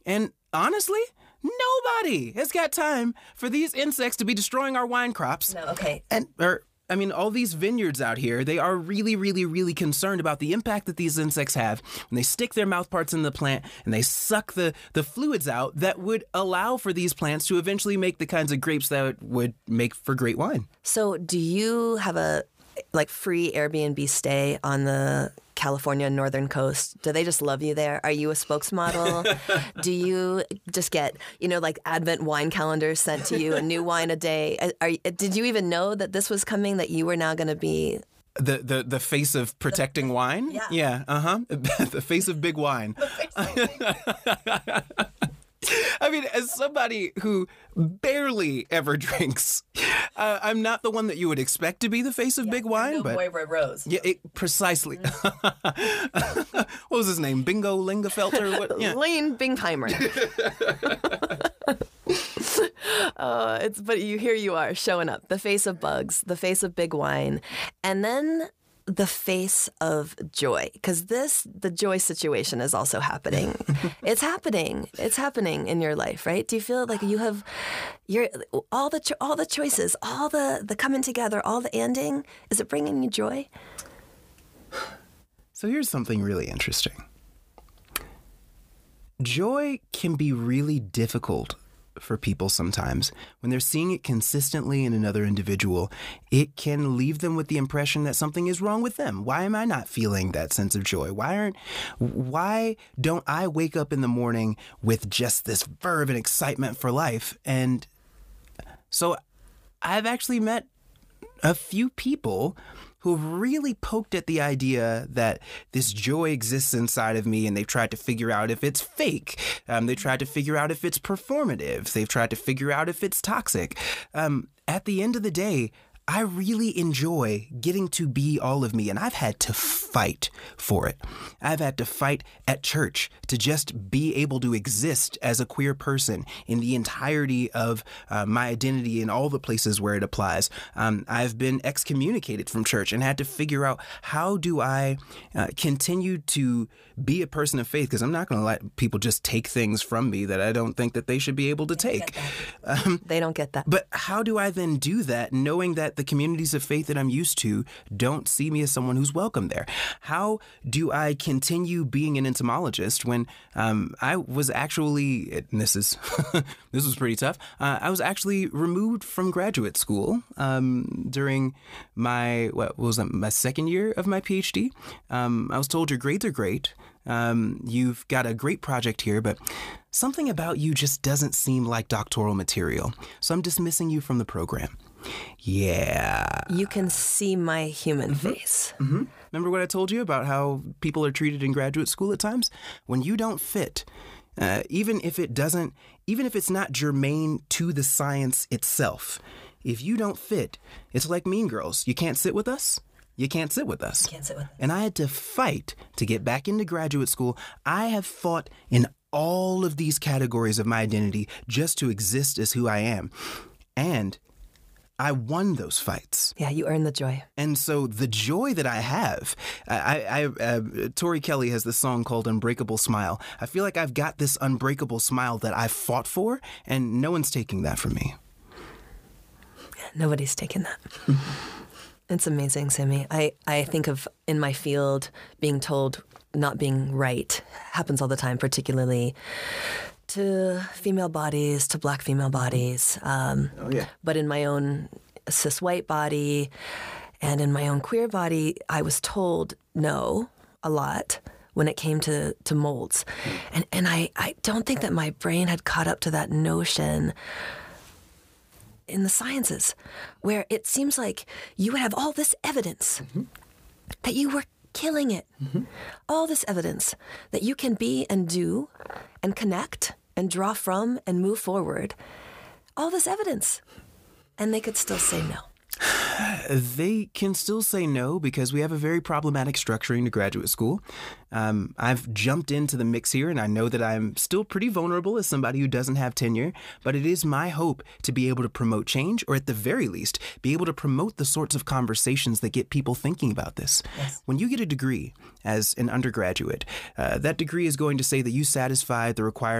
And honestly, nobody has got time for these insects to be destroying our wine crops. No, okay. All these vineyards out here, they are really, really, really concerned about the impact that these insects have when they stick their mouth parts in the plant and they suck the fluids out that would allow for these plants to eventually make the kinds of grapes that would make for great wine. So do you have a free Airbnb stay on the California northern coast? Do they just love you there? Are you a spokesmodel? Do you just get, Advent wine calendars sent to you, a new wine a day? Did you even know that this was coming, that you were now going to be the face of protecting wine? Yeah. The face of big wine. I mean, as somebody who barely ever drinks, I'm not the one that you would expect to be the face of big wine. No but Moira Rose. Yeah, precisely. What was his name? Bingo Lingefelter? What? Yeah. Lane Bingheimer. But here you are showing up, the face of bugs, the face of big wine, and then the face of joy, because the joy situation is also happening. It's happening in your life, right? Do you feel like you have all the choices, all the coming together, all the ending? Is it bringing you joy? So here's something really interesting. Joy can be really difficult for people sometimes. When they're seeing it consistently in another individual, it can leave them with the impression that something is wrong with them. Why am I not feeling that sense of joy? Why don't I wake up in the morning with just this verve and excitement for life? And so I've actually met a few people who have really poked at the idea that this joy exists inside of me, and they've tried to figure out if it's fake. They tried to figure out if it's performative. They've tried to figure out if it's toxic. At the end of the day, I really enjoy getting to be all of me, and I've had to fight for it. I've had to fight at church to just be able to exist as a queer person in the entirety of my identity in all the places where it applies. I've been excommunicated from church and had to figure out, how do I continue to be a person of faith? Because I'm not going to let people just take things from me that I don't think that they should be able to take. They don't get that. But how do I then do that, knowing that the communities of faith that I'm used to don't see me as someone who's welcome there? How do I continue being an entomologist when I was actually, and this was pretty tough, I was actually removed from graduate school during my second year of my PhD. I was told, your grades are great. You've got a great project here, but something about you just doesn't seem like doctoral material. So I'm dismissing you from the program. Yeah. You can see my human face. Mm-hmm. Remember what I told you about how people are treated in graduate school at times? When you don't fit, even if it's not germane to the science itself, if you don't fit, it's like Mean Girls. You can't sit with us. You can't sit with us. Can't sit with us. And I had to fight to get back into graduate school. I have fought in all of these categories of my identity just to exist as who I am. And I won those fights. Yeah, you earned the joy. And so the joy that I have, Tori Kelly has this song called Unbreakable Smile. I feel like I've got this unbreakable smile that I fought for, and no one's taking that from me. Nobody's taking that. It's amazing, Sammy. I think of, in my field, being told not being right happens all the time, particularly to female bodies, to Black female bodies. But in my own cis white body and in my own queer body, I was told no a lot when it came to molds. And I don't think that my brain had caught up to that notion in the sciences, where it seems like you would have all this evidence that you were killing it. All this evidence that you can be and do and connect and draw from and move forward. All this evidence. And they could still say no. They can still say no because we have a very problematic structuring to graduate school. I've jumped into the mix here, and I know that I'm still pretty vulnerable as somebody who doesn't have tenure, but it is my hope to be able to promote change, or at the very least, be able to promote the sorts of conversations that get people thinking about this. Yes. When you get a degree as an undergraduate, that degree is going to say that you satisfy the requirements